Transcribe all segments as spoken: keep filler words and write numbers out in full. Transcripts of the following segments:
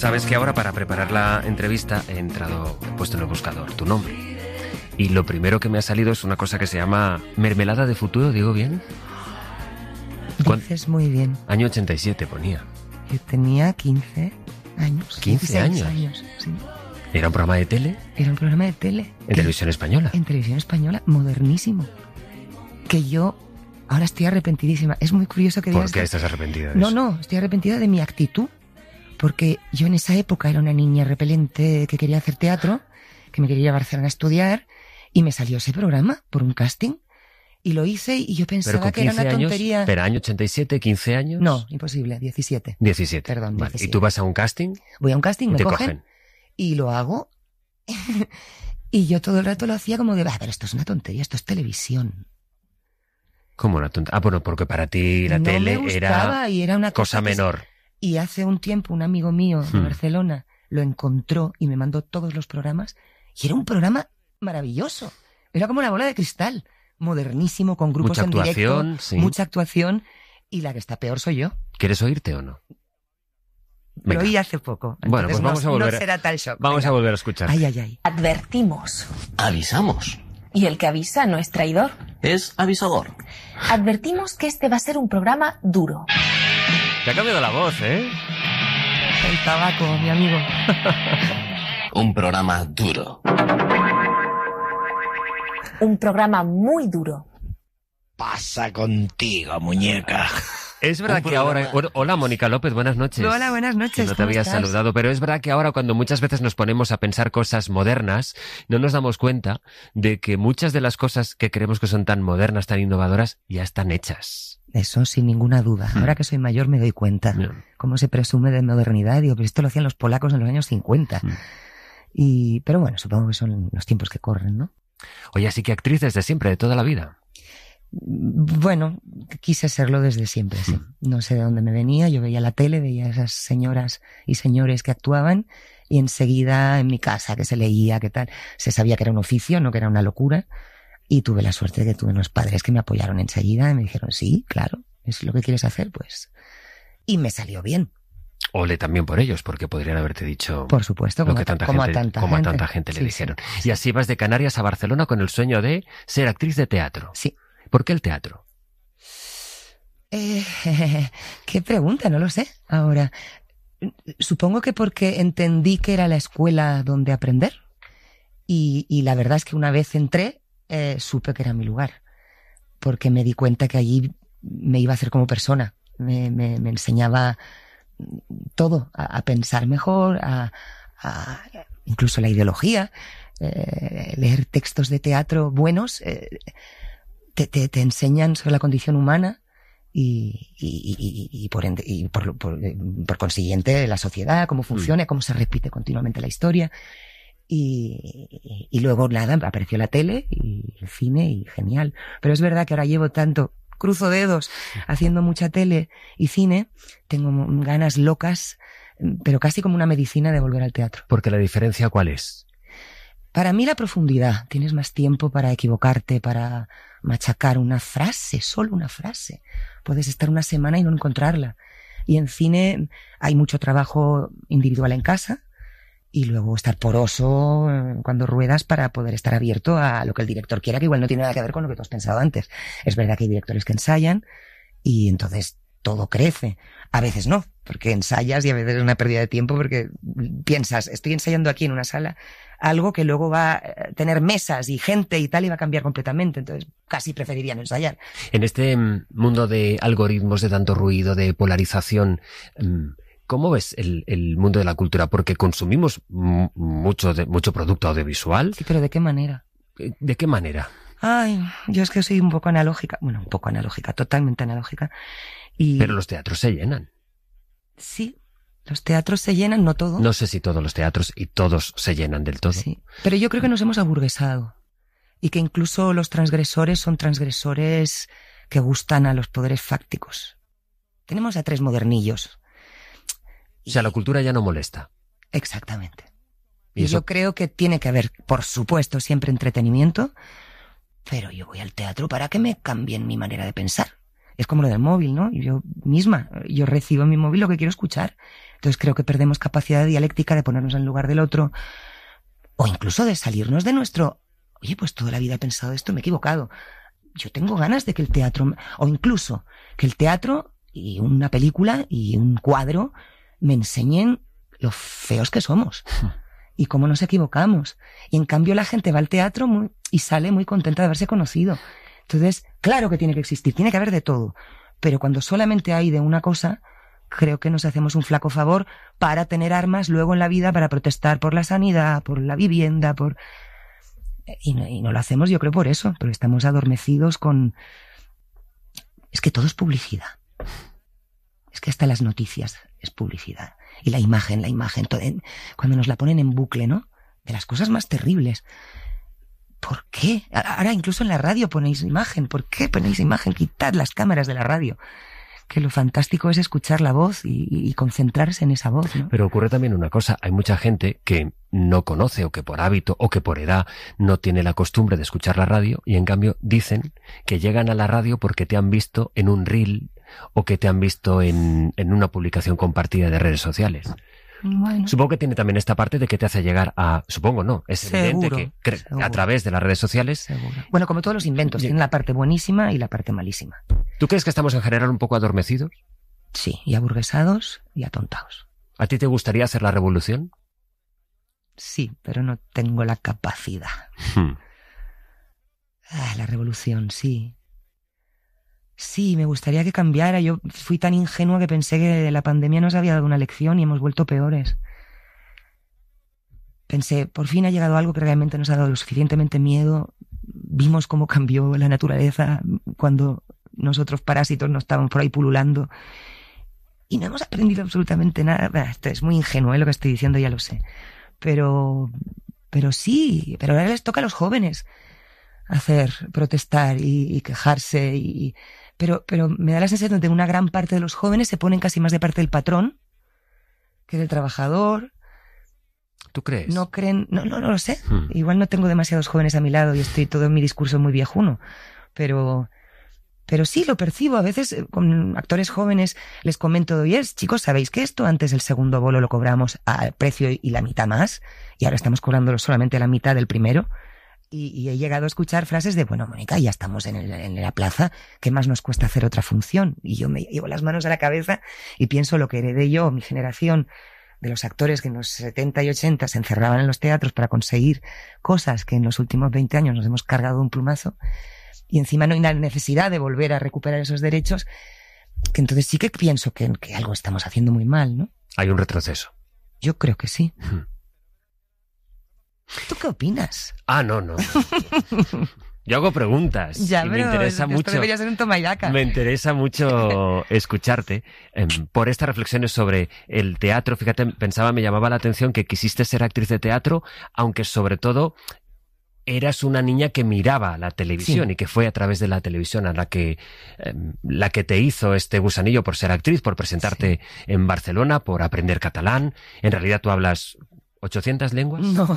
Sabes que ahora para preparar la entrevista he entrado, he puesto en el buscador tu nombre. Y lo primero que me ha salido es una cosa que se llama mermelada de futuro, ¿digo bien? Dices muy bien. Año ochenta y siete ponía. Yo tenía quince años. ¿quince años? años, sí. ¿Era un programa de tele? Era un programa de tele. ¿En televisión española? En televisión española, modernísimo. Que yo ahora estoy arrepentidísima. Es muy curioso que digas... ¿Por qué que... estás arrepentida de No, eso? no, estoy arrepentida de mi actitud. Porque yo en esa época era una niña repelente que quería hacer teatro, que me quería ir a Barcelona a estudiar, y me salió ese programa por un casting. Y lo hice y yo pensaba que era una tontería. Años, ¿pero año ochenta y siete, quince años? No, imposible, diecisiete. diecisiete. Perdón, vale. diecisiete. ¿Y tú vas a un casting? Voy a un casting, me te cogen, cogen y lo hago. Y yo todo el rato lo hacía como de, ah, pero esto es una tontería, esto es televisión. ¿Cómo una tontería? Ah, bueno, porque para ti la no tele me era, y era una cosa, cosa menor. Es... Y hace un tiempo un amigo mío de Hmm. Barcelona lo encontró y me mandó todos los programas. Y era un programa maravilloso. Era como la bola de cristal. Modernísimo, con grupos Mucha en actuación, directo. sí. Mucha actuación. Y la que está peor soy yo. ¿Quieres oírte o no? Lo Venga. oí hace poco. Bueno, pues Entonces vamos no, a volver. No será tal shock. Vamos Venga. a volver a escuchar. Ay, ay, ay. Advertimos. Avisamos. Y el que avisa no es traidor. Es avisador. Advertimos que este va a ser un programa duro. Te ha cambiado la voz, ¿eh? El tabaco, mi amigo. Un programa duro. Un programa muy duro. Pasa contigo, muñeca. Es verdad Un que programa- ahora... Bueno, hola, Mónica López, buenas noches. Hola, buenas noches. Que no te ¿cómo había estás? saludado, pero es verdad que ahora cuando muchas veces nos ponemos a pensar cosas modernas, no nos damos cuenta de que muchas de las cosas que creemos que son tan modernas, tan innovadoras, ya están hechas. Eso sin ninguna duda. Hmm. Ahora que soy mayor me doy cuenta. Mm. Cómo se presume de modernidad. Digo, pero esto lo hacían los polacos en los años cincuenta. Mm. Y, pero bueno, supongo que son los tiempos que corren, ¿no? Oye, así que actriz desde siempre, de toda la vida. Bueno, quise serlo desde siempre, sí. No sé de dónde me venía. Yo veía la tele, veía a esas señoras y señores que actuaban y enseguida en mi casa, que se leía, que tal, se sabía que era un oficio, no que era una locura. Y tuve la suerte de que tuve unos padres que me apoyaron enseguida y me dijeron, sí, claro, es lo que quieres hacer, pues. Y me salió bien, Ole también por ellos, porque podrían haberte dicho por supuesto, lo como, que a, tanta como gente, a tanta como gente. a tanta gente le Sí, dijeron. sí. Y así vas de Canarias a Barcelona con el sueño de ser actriz de teatro. Sí. ¿Por qué el teatro? Eh, qué pregunta, no lo sé. Ahora, supongo que porque entendí que era la escuela donde aprender. Y, y la verdad es que una vez entré, eh, supe que era mi lugar. Porque me di cuenta que allí me iba a hacer como persona. Me, me, me enseñaba todo, a, a pensar mejor, a, a incluso la ideología, eh, leer textos de teatro buenos, eh, te, te, te enseñan sobre la condición humana. Y, y, y, y, por, ende, y por, por, por consiguiente la sociedad, cómo funciona, cómo se repite continuamente la historia. Y, y luego nada, apareció la tele y el cine y genial. Pero es verdad que ahora llevo tanto, cruzo dedos, haciendo mucha tele y cine, tengo ganas locas, pero casi como una medicina de volver al teatro. Porque la diferencia, ¿cuál es? Para mí la profundidad. Tienes más tiempo para equivocarte, para machacar una frase, solo una frase. Puedes estar una semana y no encontrarla. Y en cine hay mucho trabajo individual en casa y luego estar poroso cuando ruedas para poder estar abierto a lo que el director quiera, que igual no tiene nada que ver con lo que tú has pensado antes. Es verdad que hay directores que ensayan y entonces todo crece. A veces no, porque ensayas y a veces es una pérdida de tiempo porque piensas, estoy ensayando aquí en una sala algo que luego va a tener mesas y gente y tal y va a cambiar completamente. Entonces casi preferiría no ensayar. En este mm, mundo de algoritmos, de tanto ruido, de polarización, mm, ¿cómo ves el, el mundo de la cultura? Porque consumimos m- mucho, de, mucho producto audiovisual. Sí, pero ¿de qué manera? ¿De qué manera? Ay, yo es que soy un poco analógica. Bueno, un poco analógica, totalmente analógica. Y Pero los teatros se llenan. sí, los teatros se llenan, no todos. No sé si todos los teatros y todos se llenan del todo. Sí, pero yo creo que nos hemos aburguesado y que incluso los transgresores son transgresores que gustan a los poderes fácticos. Tenemos a tres modernillos. O sea, la cultura ya no molesta. Exactamente. Y Y eso, yo creo que tiene que haber, por supuesto, siempre entretenimiento, pero yo voy al teatro para que me cambien mi manera de pensar. Es como lo del móvil, ¿no? Yo misma, yo recibo en mi móvil lo que quiero escuchar. Entonces creo que perdemos capacidad dialéctica de ponernos en el lugar del otro, o incluso de salirnos de nuestro, oye, pues toda la vida he pensado esto, me he equivocado. Yo tengo ganas de que el teatro, o incluso que el teatro y una película y un cuadro me enseñen lo feos que somos y cómo nos equivocamos. Y en cambio la gente va al teatro muy, y sale muy contenta de haberse conocido. Entonces, claro que tiene que existir, tiene que haber de todo. Pero cuando solamente hay de una cosa, creo que nos hacemos un flaco favor para tener armas luego en la vida para protestar por la sanidad, por la vivienda, por... Y no, y no lo hacemos, yo creo, por eso, porque estamos adormecidos con... Es que todo es publicidad. Es que hasta las noticias es publicidad. Y la imagen, la imagen, todo, cuando nos la ponen en bucle, ¿no? De las cosas más terribles. ¿Por qué? Ahora incluso en la radio ponéis imagen. ¿Por qué ponéis imagen? Quitad las cámaras de la radio. Que lo fantástico es escuchar la voz y, y concentrarse en esa voz, ¿no? Pero ocurre también una cosa, hay mucha gente que no conoce o que por hábito o que por edad no tiene la costumbre de escuchar la radio y en cambio dicen que llegan a la radio porque te han visto en un reel o que te han visto en, en una publicación compartida de redes sociales. Bueno. Supongo que tiene también esta parte de que te hace llegar a... Supongo no, es Seguro, evidente que seguro. a través de las redes sociales... Seguro. Bueno, como todos los inventos, tienen la parte buenísima y la parte malísima. ¿Tú crees que estamos en general un poco adormecidos? Sí, y aburguesados y atontados. ¿A ti te gustaría hacer la revolución? Sí, pero no tengo la capacidad. Hmm. Ah, la revolución, sí. Sí, me gustaría que cambiara. Yo fui tan ingenua que pensé que la pandemia nos había dado una lección y hemos vuelto peores. Pensé, por fin ha llegado algo que realmente nos ha dado lo suficientemente miedo. Vimos cómo cambió la naturaleza cuando nosotros parásitos no estábamos por ahí pululando. Y no hemos aprendido absolutamente nada. Bah, esto es muy ingenuo, ¿eh? Lo que estoy diciendo, ya lo sé. Pero, pero sí, pero ahora les toca a los jóvenes hacer, protestar y, y quejarse y... Pero, pero me da la sensación de que una gran parte de los jóvenes se ponen casi más de parte del patrón que del trabajador. ¿Tú crees? No creen, no, no, no lo sé. Hmm. Igual no tengo demasiados jóvenes a mi lado y estoy todo en mi discurso muy viejuno. Pero, pero sí lo percibo. A veces con actores jóvenes les comento, oye, chicos, ¿sabéis que esto antes el segundo bolo lo cobramos al precio y la mitad más? Y ahora estamos cobrándolo solamente a la mitad del primero. Y, y he llegado a escuchar frases de, bueno, Mónica, ya estamos en, el, en la plaza, ¿qué más nos cuesta hacer otra función? Y yo me llevo las manos a la cabeza y pienso lo que heredé yo, mi generación, de los actores que en los setenta y ochenta se encerraban en los teatros para conseguir cosas que en los últimos veinte años nos hemos cargado de un plumazo, y encima no hay la necesidad de volver a recuperar esos derechos, que entonces sí que pienso que, que algo estamos haciendo muy mal, ¿no? Hay un retroceso. Yo creo que sí. Hmm. ¿Tú qué opinas? Ah, no, no. Yo hago preguntas. Ya, y pero me interesa esto mucho. debería ser un toma y daca. Me interesa mucho escucharte eh, por estas reflexiones sobre el teatro. Fíjate, pensaba, me llamaba la atención que quisiste ser actriz de teatro, aunque sobre todo eras una niña que miraba la televisión Sí. y que fue a través de la televisión a la que eh, la que te hizo este gusanillo por ser actriz, por presentarte Sí. en Barcelona, por aprender catalán. En realidad tú hablas ¿ochocientas lenguas? No,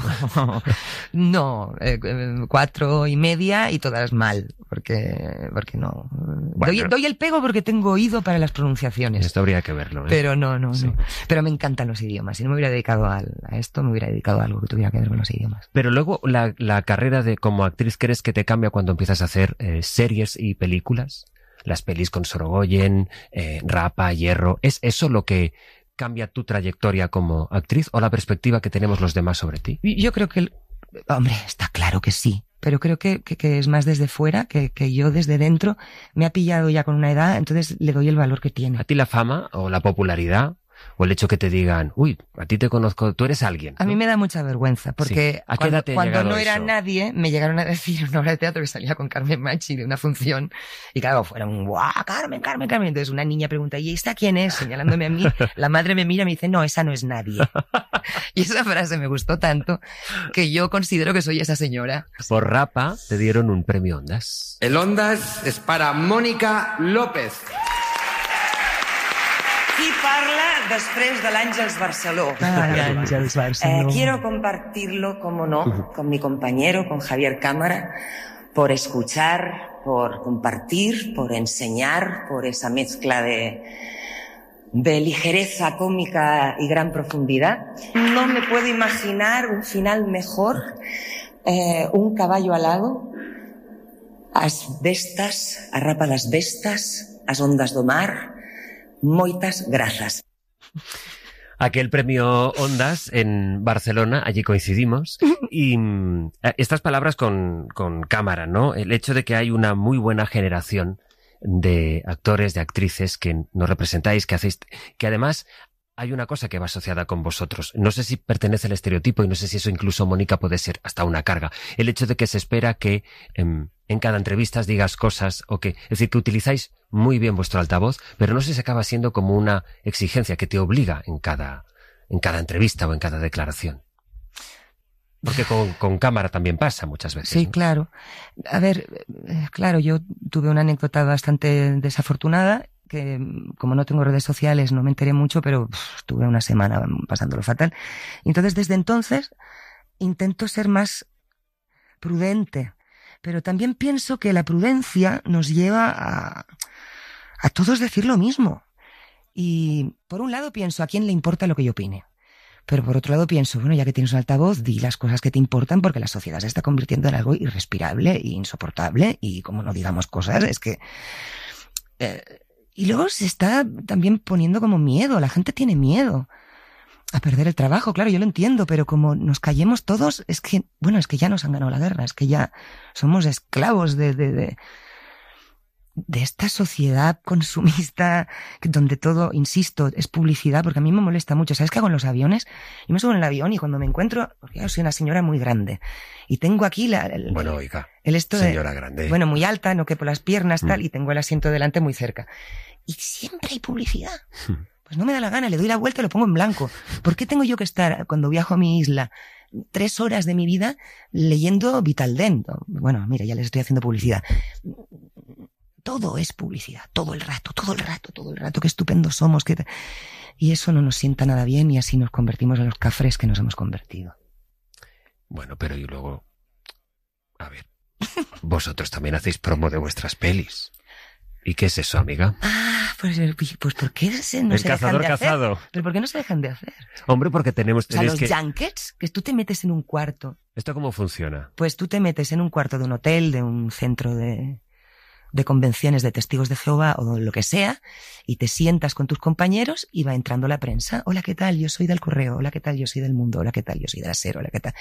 no, eh, eh, cuatro y media y todas mal, porque, porque no. Bueno. Doy, doy el pego porque tengo oído para las pronunciaciones. Esto habría que verlo, ¿eh? Pero no, no, Sí. no. Pero me encantan los idiomas. Si no me hubiera dedicado a, a esto, me hubiera dedicado a algo que tuviera que ver con los idiomas. Pero luego la, la carrera de como actriz, ¿crees que te cambia cuando empiezas a hacer eh, series y películas? Las pelis con Sorogoyen, eh, Rapa, Hierro. ¿Es eso lo que cambia tu trayectoria como actriz o la perspectiva que tenemos los demás sobre ti? Yo creo que, el, hombre, está claro que sí. Pero creo que, que, que es más desde fuera, que, que yo desde dentro me ha pillado ya con una edad, entonces le doy el valor que tiene. ¿A ti la fama o la popularidad o el hecho que te digan, uy, a ti te conozco, tú eres alguien, ¿no? A mí me da mucha vergüenza, porque Sí. ¿A qué cuando, edad te ha cuando llegado no era eso? nadie, me llegaron a decir en una obra de teatro que salía con Carmen Machi de una función, y claro, fueron, ¡guau, Carmen, Carmen, Carmen! Entonces una niña pregunta, ¿y esta quién es? Señalándome a mí, la madre me mira y me dice, no, esa no es nadie. Y esa frase me gustó tanto que yo considero que soy esa señora. Por Rapa te dieron un premio Ondas. El Ondas es para Mónica López. Qui parla després de l'Àngels Barceló. Ay, Ángeles Barceló. Eh, quiero compartirlo, como no, con mi compañero, con Javier Cámara, por escuchar, por compartir, por enseñar, por esa mezcla de, de ligereza cómica y gran profundidad. No me puedo imaginar un final mejor, eh, un caballo alado, as bestas, a rapa das bestas, as ondas do mar, moitas grazas. Aquel premio Ondas en Barcelona, allí coincidimos, y estas palabras con, con cámara, ¿no? El hecho de que hay una muy buena generación de actores, de actrices que nos representáis, que hacéis, que además hay una cosa que va asociada con vosotros. No sé si pertenece al estereotipo y no sé si eso incluso, Mónica, puede ser hasta una carga. El hecho de que se espera que en, en cada entrevista digas cosas o que, es decir, que utilizáis muy bien vuestro altavoz, pero no sé si acaba siendo como una exigencia que te obliga en cada, en cada entrevista o en cada declaración. Porque con, con cámara también pasa muchas veces. Sí, ¿no? Claro. A ver, claro, yo tuve una anécdota bastante desafortunada que, como no tengo redes sociales, no me enteré mucho, pero pff, estuve una semana pasándolo fatal. Y entonces, desde entonces, intento ser más prudente. Pero también pienso que la prudencia nos lleva a, a todos decir lo mismo. Y, por un lado, pienso, ¿a quién le importa lo que yo opine? Pero por otro lado pienso, bueno, ya que tienes un altavoz, di las cosas que te importan porque la sociedad se está convirtiendo en algo irrespirable e insoportable y como no digamos cosas, es que... Eh, y luego se está también poniendo como miedo, la gente tiene miedo a perder el trabajo, claro, yo lo entiendo, pero como nos callemos todos, es que, bueno, es que ya nos han ganado la guerra, es que ya somos esclavos de... de, de de esta sociedad consumista donde todo, insisto, es publicidad, porque a mí me molesta mucho. ¿Sabes qué hago en los aviones? Yo me subo en el avión y cuando me encuentro, porque yo soy una señora muy grande, y tengo aquí la, el, bueno, oiga, el esto señora de, grande. Bueno, muy alta, no que por las piernas, tal, mm. y tengo el asiento delante muy cerca. Y siempre hay publicidad. Pues no me da la gana, le doy la vuelta y lo pongo en blanco. ¿Por qué tengo yo que estar, cuando viajo a mi isla, tres horas de mi vida leyendo Vitaldent? Bueno, mira, ya les estoy haciendo publicidad. Todo es publicidad, todo el rato, todo el rato, todo el rato, qué estupendos somos. Qué... Y eso no nos sienta nada bien y así nos convertimos en los cafres que nos hemos convertido. Bueno, pero y luego... A ver, vosotros también hacéis promo de vuestras pelis. ¿Y qué es eso, amiga? Ah, pues, pues ¿por qué se, no el se cazador dejan de cazado. hacer? ¿Pero por qué no se dejan de hacer? Hombre, porque tenemos... O sea, los que... junkets, que tú te metes en un cuarto. ¿Esto cómo funciona? Pues tú te metes en un cuarto de un hotel, de un centro de... de convenciones de testigos de Jehová o lo que sea, y te sientas con tus compañeros y va entrando la prensa. Hola, ¿qué tal? Yo soy del Correo. Hola, ¿qué tal? Yo soy del Mundo. Hola, ¿qué tal? Yo soy de la SER. Hola, ¿qué tal?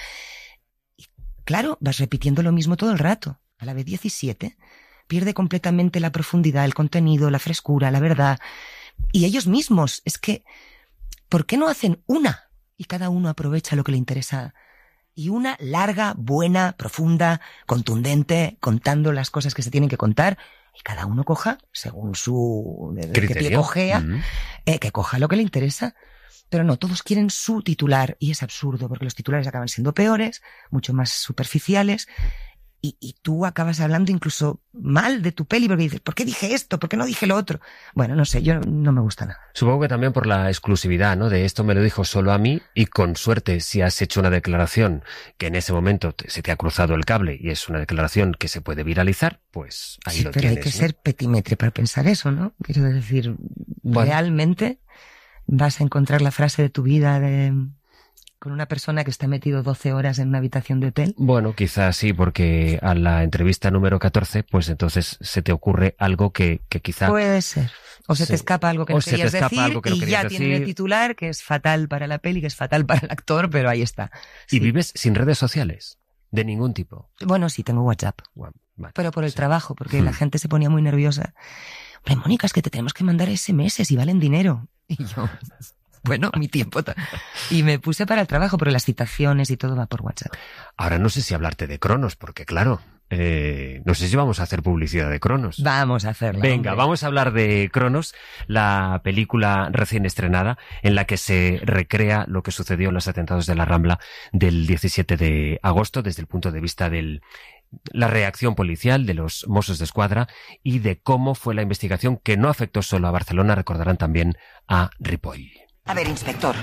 Y claro, vas repitiendo lo mismo todo el rato. A la vez diecisiete, pierde completamente la profundidad, el contenido, la frescura, la verdad. Y ellos mismos, es que, ¿por qué no hacen una? Y cada uno aprovecha lo que le interesa. Y una larga, buena, profunda, contundente, contando las cosas que se tienen que contar, y cada uno coja, según su... de, de qué pie cojea, mm. eh, que coja lo que le interesa. Pero no, todos quieren su titular, y es absurdo, porque los titulares acaban siendo peores, mucho más superficiales, y, y tú acabas hablando incluso mal de tu peli, porque dices, ¿por qué dije esto? ¿Por qué no dije lo otro? Bueno, no sé, yo no me gusta nada. Supongo que también por la exclusividad, ¿no? De esto me lo dijo solo a mí, y con suerte, si has hecho una declaración que en ese momento te, se te ha cruzado el cable y es una declaración que se puede viralizar, pues ahí sí, lo pero tienes. Pero hay que ¿no? ser petimetre para pensar eso, ¿no? Quiero decir, bueno, realmente vas a encontrar la frase de tu vida de... con una persona que está metido doce horas en una habitación de hotel. Bueno, quizás sí, porque a la entrevista número catorce, pues entonces se te ocurre algo que, que quizá... Puede ser. O se sí. te escapa algo que o no se querías te escapa decir algo que no y querías ya decir. tiene el titular, que es fatal para la peli, que es fatal para el actor, pero ahí está. ¿Y sí. vives sin redes sociales? De ningún tipo. Bueno, sí, tengo WhatsApp. Bueno, vale, pero por el sí. trabajo, porque hmm. la gente se ponía muy nerviosa. Hombre, Mónica, es que te tenemos que mandar ese eme ese y valen dinero. Y yo... Bueno, mi tiempo. Y me puse para el trabajo, pero las citaciones y todo va por WhatsApp. Ahora no sé si hablarte de Cronos, porque claro, eh, no sé si vamos a hacer publicidad de Cronos. Vamos a hacerla. Venga, hombre. vamos a hablar de Cronos, la película recién estrenada en la que se recrea lo que sucedió en los atentados de la Rambla del diecisiete de agosto desde el punto de vista del... la reacción policial de los Mossos de Escuadra y de cómo fue la investigación que no afectó solo a Barcelona, recordarán también a Ripoll. A ver, inspector.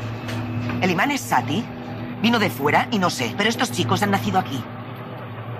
El imán es Sati. Vino de fuera y no sé, pero estos chicos han nacido aquí.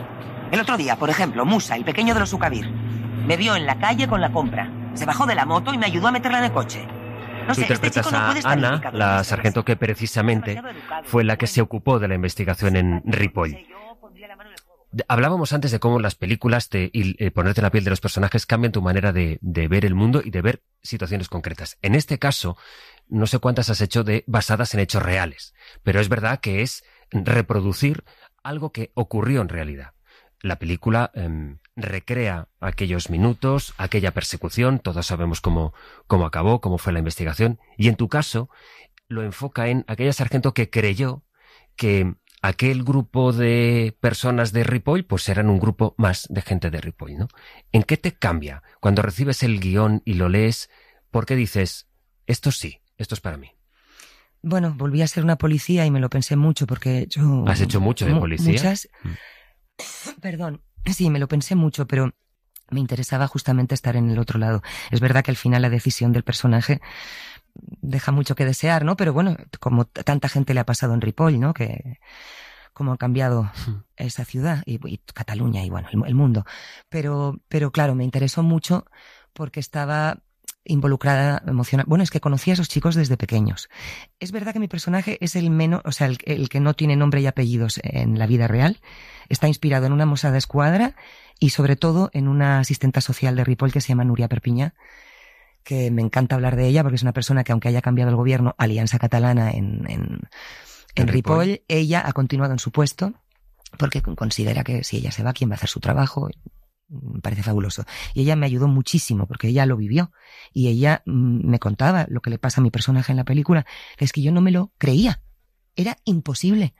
El otro día, por ejemplo, Musa, el pequeño de los Sukabir, me vio en la calle con la compra. Se bajó de la moto y me ayudó a meterla en el coche. No Tú sé, este interpretas chico no puede a estar Ana, implicado en la estas sargento que precisamente fue la que se ocupó de la investigación en Ripoll. Hablábamos antes de cómo las películas te, y eh, ponerte en la piel de los personajes cambian tu manera de, de ver el mundo y de ver situaciones concretas. En este caso, no sé cuántas has hecho de basadas en hechos reales, pero es verdad que es reproducir algo que ocurrió en realidad. La película eh, recrea aquellos minutos, aquella persecución, todos sabemos cómo, cómo acabó, cómo fue la investigación, y en tu caso lo enfoca en aquella sargento que creyó que aquel grupo de personas de Ripoll pues eran un grupo más de gente de Ripoll, ¿no? ¿En qué te cambia cuando recibes el guión y lo lees? ¿Por qué dices, esto sí, esto es para mí? Bueno, volví a ser una policía y me lo pensé mucho porque yo... ¿Has hecho mucho de policía? Muchas... Perdón, sí, me lo pensé mucho, pero me interesaba justamente estar en el otro lado. Es verdad que al final la decisión del personaje deja mucho que desear, ¿no? Pero bueno, como tanta gente le ha pasado en Ripoll, ¿no? Que cómo ha cambiado esa ciudad y, y Cataluña y bueno, el, el mundo. Pero, pero claro, me interesó mucho porque estaba involucrada emocional. Bueno, es que conocí a esos chicos desde pequeños. Es verdad que mi personaje es el menos, o sea, el, el que no tiene nombre y apellidos en la vida real. Está inspirado en una moza de escuadra y sobre todo en una asistenta social de Ripoll que se llama Núria Perpiñá, que me encanta hablar de ella porque es una persona que aunque haya cambiado el gobierno, Alianza Catalana en, en, en Ripoll, Ripoll, ella ha continuado en su puesto porque considera que si ella se va, ¿quién va a hacer su trabajo? Me parece fabuloso. Y ella me ayudó muchísimo porque ella lo vivió y ella mmm, me contaba lo que le pasa a mi personaje en la película, que es que yo no me lo creía. Era imposible.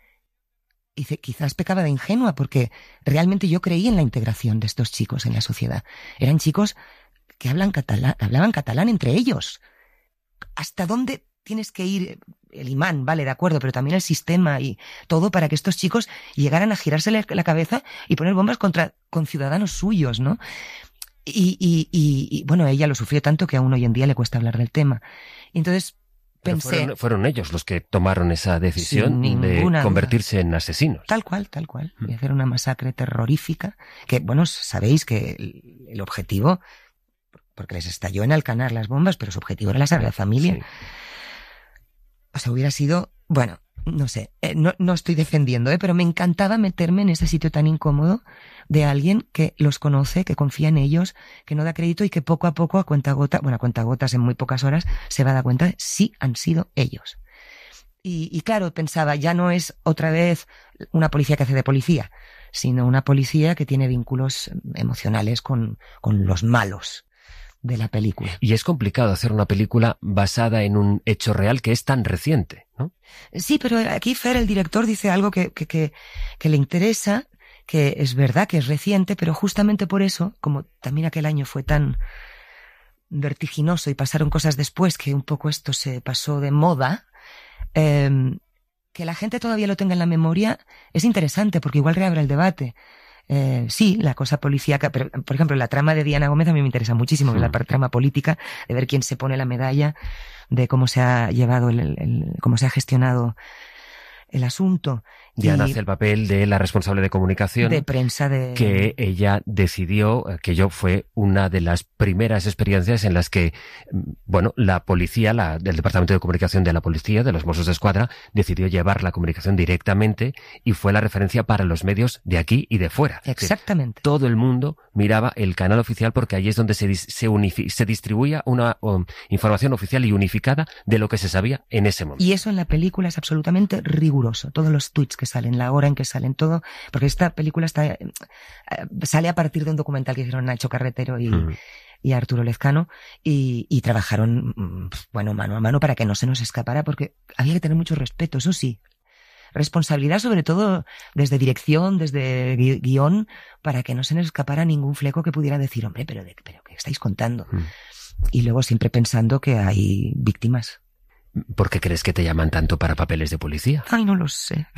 Y quizás pecaba de ingenua porque realmente yo creí en la integración de estos chicos en la sociedad. Eran chicos que hablan catalán, hablaban catalán entre ellos. ¿Hasta dónde tienes que ir? El imán, vale, de acuerdo, pero también el sistema y todo para que estos chicos llegaran a girarse la cabeza y poner bombas contra con ciudadanos suyos, ¿no? Y, y, y, y bueno, ella lo sufrió tanto que aún hoy en día le cuesta hablar del tema. Entonces pensé... Fueron, fueron ellos los que tomaron esa decisión de convertirse duda. en asesinos. Tal cual, tal cual. Y hacer una masacre terrorífica que, bueno, sabéis que el, el objetivo... porque les estalló en Alcanar las bombas, pero su objetivo era la Sagrada Familia. Sí. O sea, hubiera sido, bueno, no sé, eh, no, no estoy defendiendo, ¿eh? Pero me encantaba meterme en ese sitio tan incómodo de alguien que los conoce, que confía en ellos, que no da crédito y que poco a poco, a cuentagotas, bueno, a cuentagotas en muy pocas horas, se va a dar cuenta de sí han sido ellos. Y, y claro, pensaba, ya no es otra vez una policía que hace de policía, sino una policía que tiene vínculos emocionales con, con los malos de la película. Y es complicado hacer una película basada en un hecho real que es tan reciente, ¿no? Sí, pero aquí Fer, el director, dice algo que, que, que, que le interesa, que es verdad que es reciente, pero justamente por eso, como también aquel año fue tan vertiginoso y pasaron cosas después que un poco esto se pasó de moda, eh, que la gente todavía lo tenga en la memoria es interesante porque igual reabre el debate. Eh, sí, la cosa policíaca, pero por ejemplo la trama de Diana Gómez a mí me interesa muchísimo, sí. La trama política, de ver quién se pone la medalla, de cómo se ha llevado, el, el, el cómo se ha gestionado el asunto. Diana hace el papel de la responsable de comunicación. De prensa de... Que ella decidió, que yo fue una de las primeras experiencias en las que, bueno, la policía, la del Departamento de Comunicación de la Policía, de los Mossos de Escuadra, decidió llevar la comunicación directamente y fue la referencia para los medios de aquí y de fuera. Exactamente. Que todo el mundo miraba el canal oficial porque allí es donde se, se, unifi- se distribuía una um, información oficial y unificada de lo que se sabía en ese momento. Y eso en la película es absolutamente riguroso. Todos los tweets que salen, la hora en que salen, todo, porque esta película está eh, sale a partir de un documental que hicieron Nacho Carretero y, mm. y Arturo Lezcano y, y trabajaron, bueno, mano a mano para que no se nos escapara, porque había que tener mucho respeto, eso sí. Responsabilidad sobre todo desde dirección, desde gui- guión, para que no se nos escapara ningún fleco que pudiera decir, hombre, pero, de, pero ¿qué estáis contando? Mm. Y luego siempre pensando que hay víctimas. ¿Por qué crees que te llaman tanto para papeles de policía? Ay, no lo sé.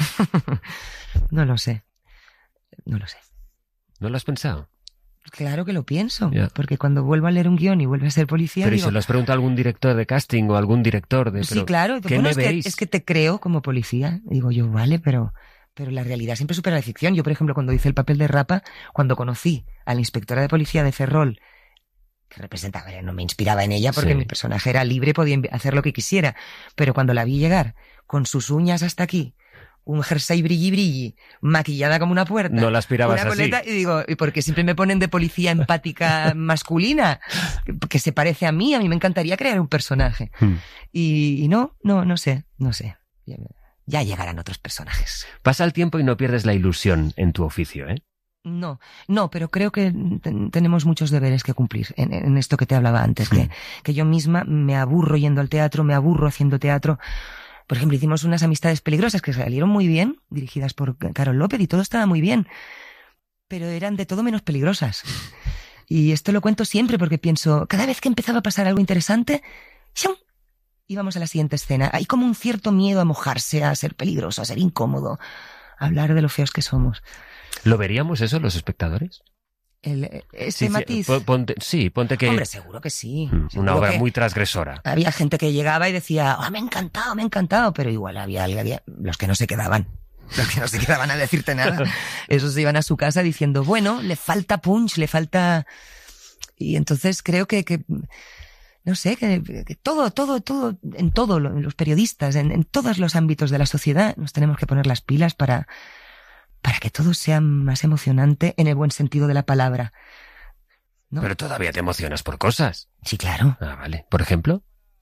no lo sé. No lo sé. ¿No lo has pensado? Claro que lo pienso, yeah. Porque cuando vuelvo a leer un guión y vuelvo a ser policía... Pero digo, ¿y se lo has preguntado a algún director de casting o algún director de... Sí, claro. ¿Qué bueno, me es, veis? que, es que te creo como policía. Digo yo, vale, pero... pero la realidad siempre supera la ficción. Yo, por ejemplo, cuando hice el papel de Rapa, cuando conocí a la inspectora de policía de Ferrol, que representaba, no me inspiraba en ella porque sí. Mi personaje era libre, podía hacer lo que quisiera, pero cuando la vi llegar con sus uñas hasta aquí, un jersey brilli brilli, maquillada como una puerta, no la aspirabas una coleta, así. Y digo, ¿y por qué siempre me ponen de policía empática masculina? Que se parece a mí, a mí me encantaría crear un personaje. Hmm. Y, y no, no, no sé, no sé. Ya llegarán otros personajes. Pasa el tiempo y no pierdes la ilusión en tu oficio, ¿eh? No, no, pero creo que ten, tenemos muchos deberes que cumplir en, en esto que te hablaba antes, hmm. que, que yo misma me aburro yendo al teatro, me aburro haciendo teatro. Por ejemplo, hicimos unas Amistades peligrosas que salieron muy bien, dirigidas por Carol López, y todo estaba muy bien, pero eran de todo menos peligrosas. Y esto lo cuento siempre porque pienso, cada vez que empezaba a pasar algo interesante, ¡shum!, íbamos a la siguiente escena. Hay como un cierto miedo a mojarse, a ser peligroso, a ser incómodo, a hablar de lo feos que somos. ¿Lo veríamos eso los espectadores? El, ese sí, matiz. Sí, ponte, sí, ponte que... Hombre, seguro que sí. Una seguro obra que muy transgresora. Había gente que llegaba y decía, oh, me ha encantado, me ha encantado, pero igual había, había los que no se quedaban. Los que no se quedaban a decirte nada. Esos iban a su casa diciendo, bueno, le falta punch, le falta... Y entonces creo que... que no sé, que, que todo, todo, todo, en todo, los periodistas, en, en todos los ámbitos de la sociedad, nos tenemos que poner las pilas para... para que todo sea más emocionante en el buen sentido de la palabra. ¿No? Pero todavía te emocionas por cosas. Sí, claro. Ah, vale. ¿Por ejemplo?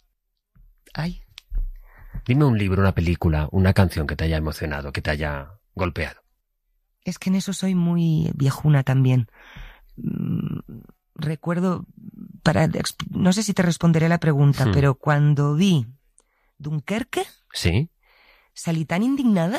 Ay. Dime un libro, una película, una canción que te haya emocionado, que te haya golpeado. Es que en eso soy muy viejuna también. Mm, recuerdo, para, no sé si te responderé la pregunta, hmm. pero cuando vi Dunkerque, ¿sí? Salí tan indignada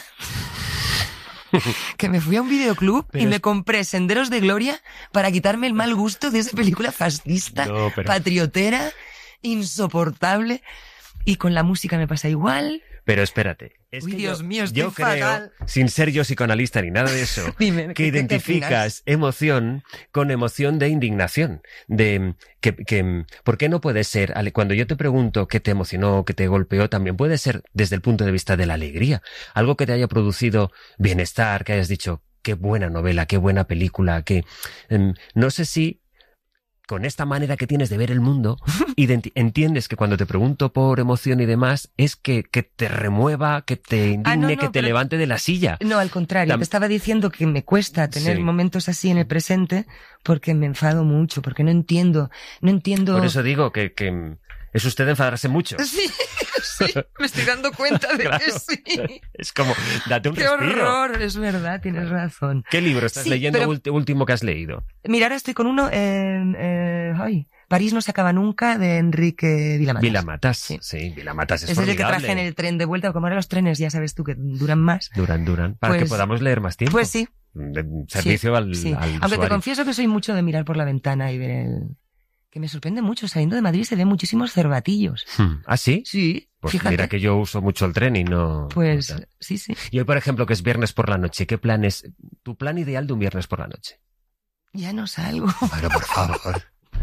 que me fui a un videoclub pero y me compré Senderos de Gloria para quitarme el mal gusto de esa película fascista, no, pero... patriotera, insoportable. Y con la música me pasa igual. Pero espérate. Es Uy, que Dios yo, mío, estoy yo fatal. creo, sin ser yo psicoanalista ni nada de eso, Dime, que ¿qué, identificas qué emoción con emoción de indignación. De que, que, ¿por qué no puede ser? Cuando yo te pregunto qué te emocionó, qué te golpeó, también puede ser desde el punto de vista de la alegría. Algo que te haya producido bienestar, que hayas dicho, qué buena novela, qué buena película, que um, no sé si... con esta manera que tienes de ver el mundo, entiendes que cuando te pregunto por emoción y demás, es que, que te remueva, que te indigne, ah, no, no, que te levante de la silla. No, al contrario, Tam- te estaba diciendo que me cuesta tener sí. momentos así en el presente porque me enfado mucho, porque no entiendo, no entiendo... Por eso digo que, que es usted de enfadarse mucho. Sí, sí, me estoy dando cuenta de claro. que sí. Es como, date un ¡Qué respiro! ¡Qué horror! Es verdad, tienes razón. ¿Qué libro estás sí, leyendo pero... ulti- último que has leído? Mira, ahora estoy con uno en... Eh, ay, París no se acaba nunca, de Enrique Vilamatas. Vilamatas, sí, sí Vilamatas es Ese es el que traje en el tren de vuelta, como ahora los trenes, ya sabes tú, que duran más. Duran, duran, para pues, que podamos leer más tiempo. Pues sí. De servicio sí, al, sí. al Aunque usuario. te confieso que soy mucho de mirar por la ventana y ver el... Que me sorprende mucho, saliendo de Madrid se ven muchísimos cervatillos. Hmm. ¿Ah, sí? Sí, pues fíjate. Mira que yo uso mucho el tren y no... Pues no sí, sí. Y hoy, por ejemplo, que es viernes por la noche, ¿qué plan es tu plan ideal de un viernes por la noche? Ya no salgo. Bueno, por favor.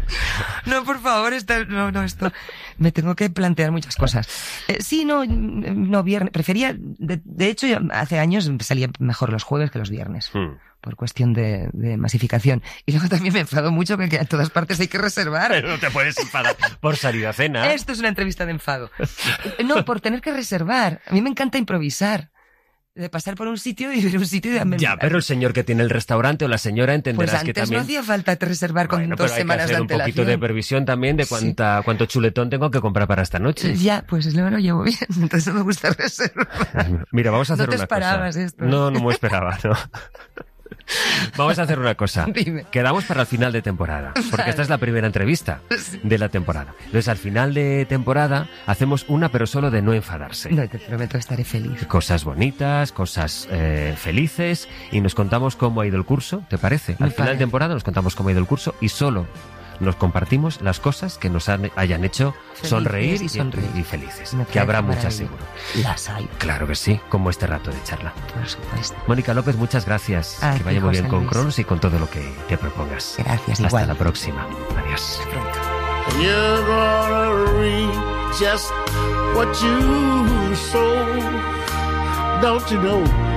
No, por favor, esta, no, no, esto... Me tengo que plantear muchas cosas. Eh, sí, no, no, viernes. Prefería... De, de hecho, hace años salía mejor los jueves que los viernes. Hmm. Por cuestión de, de masificación. Y luego también me enfado mucho porque a todas partes hay que reservar. Pero no te puedes enfadar por salir a cena. Esto es una entrevista de enfado. No, por tener que reservar. A mí me encanta improvisar. De pasar por un sitio y ver un sitio y... Ya, pero el señor que tiene el restaurante o la señora entenderás pues antes que también... no hacía falta reservar con bueno, dos pero semanas hay que hacer de antelación. un poquito de previsión también de cuánta, sí. cuánto chuletón tengo que comprar para esta noche. Ya, pues luego lo llevo bien, entonces no me gusta reservar. Mira, vamos a hacer no te una esperabas cosa. Esto. No, no me esperaba, no. Vamos a hacer una cosa. Dime. Quedamos para el final de temporada, porque vale. Esta es la primera entrevista de la temporada. Entonces, al final de temporada hacemos una, pero solo de no enfadarse. No, te prometo, estaré feliz. Cosas bonitas, cosas eh, felices, y nos contamos cómo ha ido el curso, ¿te parece? Me al final parece. de temporada nos contamos cómo ha ido el curso y solo nos compartimos las cosas que nos han, hayan hecho felices sonreír y, y, sonreír. y, y felices. Me que habrá maravilla. muchas seguro. Las hay. Claro que sí, como este rato de charla. Por supuesto. Mónica López, muchas gracias. A que ti, vaya muy bien José con Luis. Cronos y con todo lo que te propongas. Gracias, Hasta igual. la próxima. Adiós. Pronto. You're gonna reap just what you sow. Don't you know?